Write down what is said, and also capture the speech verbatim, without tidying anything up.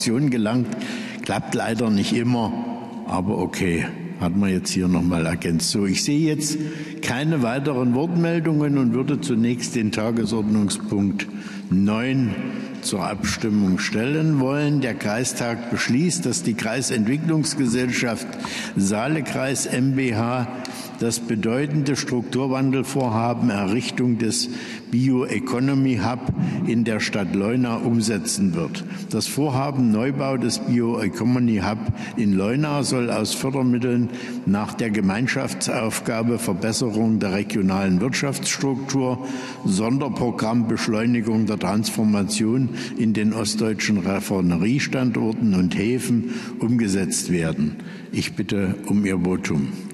gelangt. Klappt leider nicht immer, aber okay, hat man jetzt hier nochmal ergänzt. So, ich sehe jetzt keine weiteren Wortmeldungen und würde zunächst den Tagesordnungspunkt neun zur Abstimmung stellen wollen. Der Kreistag beschließt, dass die Kreisentwicklungsgesellschaft Saale-Kreis MbH das bedeutende Strukturwandelvorhaben Errichtung des Bioeconomy Hub in der Stadt Leuna umsetzen wird. Das Vorhaben Neubau des Bioeconomy Hub in Leuna soll aus Fördermitteln nach der Gemeinschaftsaufgabe Verbesserung der regionalen Wirtschaftsstruktur, Sonderprogramm Beschleunigung der Transformation in den ostdeutschen Raffineriestandorten und Häfen umgesetzt werden. Ich bitte um Ihr Votum.